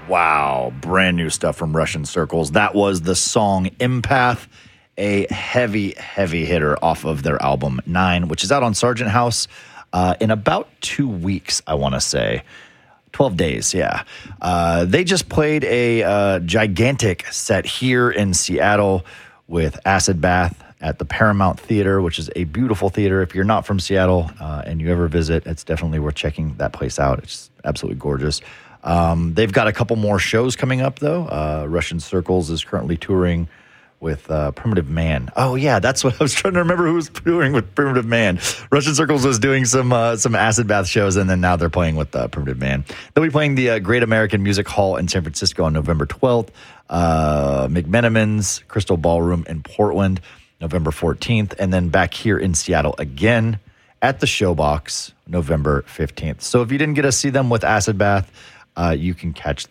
Wow, brand new stuff from Russian Circles. That was the song Empath, a heavy, heavy hitter off of their album 9, which is out on Sargent House in about 2 weeks, I want to say. 12 days, yeah. They just played a gigantic set here in Seattle with Acid Bath at the Paramount Theater, which is a beautiful theater. If you're not from Seattle and you ever visit, it's definitely worth checking that place out. It's absolutely gorgeous. They've got a couple more shows coming up, though. Russian Circles is currently touring with Primitive Man. Oh, yeah, that's what I was trying to remember who was touring with Primitive Man. Russian Circles was doing some Acid Bath shows, and then now they're playing with Primitive Man. They'll be playing the Great American Music Hall in San Francisco on November 12th, McMenamin's Crystal Ballroom in Portland, November 14th, and then back here in Seattle again at the Showbox, November 15th. So if you didn't get to see them with Acid Bath, you can catch